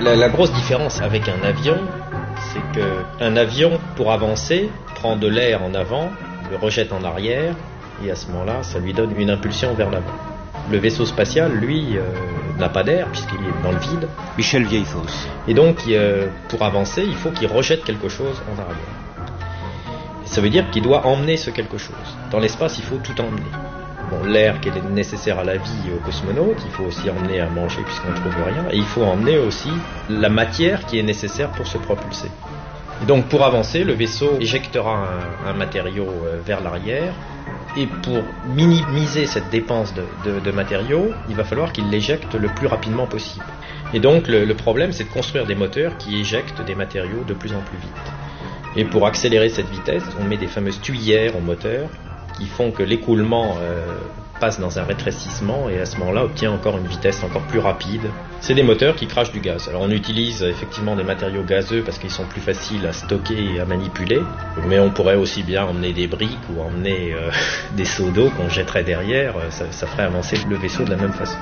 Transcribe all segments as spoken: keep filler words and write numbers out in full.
La, la grosse différence avec un avion, c'est qu'un avion, pour avancer, prend de l'air en avant, le rejette en arrière, et à ce moment-là, ça lui donne une impulsion vers l'avant. Le vaisseau spatial, lui, euh, n'a pas d'air, puisqu'il est dans le vide. Michel Vieillefosse. Et donc, euh, pour avancer, il faut qu'il rejette quelque chose en arrière. Et ça veut dire qu'il doit emmener ce quelque chose. Dans l'espace, il faut tout emmener. Bon, l'air qui est nécessaire à la vie aux cosmonautes, il faut aussi emmener à manger puisqu'on ne trouve rien, et il faut emmener aussi la matière qui est nécessaire pour se propulser. Et donc pour avancer, le vaisseau éjectera un, un matériau vers l'arrière, et pour minimiser cette dépense de, de, de matériaux, il va falloir qu'il l'éjecte le plus rapidement possible. Et donc le, le problème, c'est de construire des moteurs qui éjectent des matériaux de plus en plus vite. Et pour accélérer cette vitesse, on met des fameuses tuyères au moteur, qui font que l'écoulement euh, passe dans un rétrécissement et à ce moment-là obtient encore une vitesse encore plus rapide. C'est des moteurs qui crachent du gaz. Alors on utilise effectivement des matériaux gazeux parce qu'ils sont plus faciles à stocker et à manipuler, mais on pourrait aussi bien emmener des briques ou emmener euh, des seaux d'eau qu'on jetterait derrière, ça, ça ferait avancer le vaisseau de la même façon.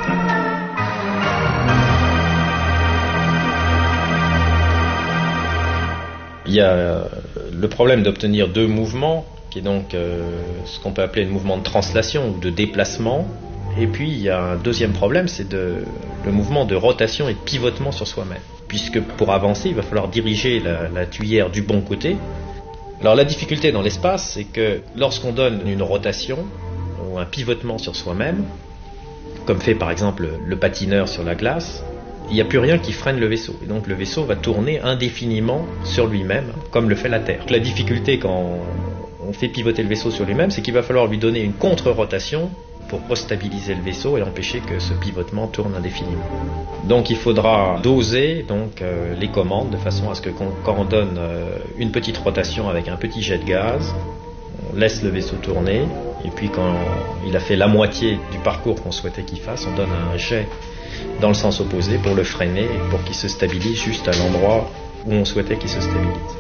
Il y a le problème d'obtenir deux mouvements, qui est donc euh, ce qu'on peut appeler le mouvement de translation ou de déplacement. Et puis il y a un deuxième problème, c'est de, le mouvement de rotation et de pivotement sur soi-même. Puisque pour avancer, il va falloir diriger la, la tuyère du bon côté. Alors la difficulté dans l'espace, c'est que lorsqu'on donne une rotation ou un pivotement sur soi-même, comme fait par exemple le patineur sur la glace, il n'y a plus rien qui freine le vaisseau. Et donc le vaisseau va tourner indéfiniment sur lui-même, comme le fait la Terre. La difficulté quand on fait pivoter le vaisseau sur lui-même, c'est qu'il va falloir lui donner une contre-rotation pour restabiliser le vaisseau et empêcher que ce pivotement tourne indéfiniment. Donc il faudra doser donc, euh, les commandes de façon à ce que quand on donne euh, une petite rotation avec un petit jet de gaz, on laisse le vaisseau tourner, et puis quand il a fait la moitié du parcours qu'on souhaitait qu'il fasse, on donne un jet dans le sens opposé pour le freiner et pour qu'il se stabilise juste à l'endroit où on souhaitait qu'il se stabilise.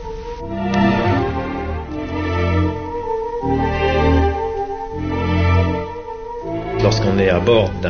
Lorsqu'on est à bord d'un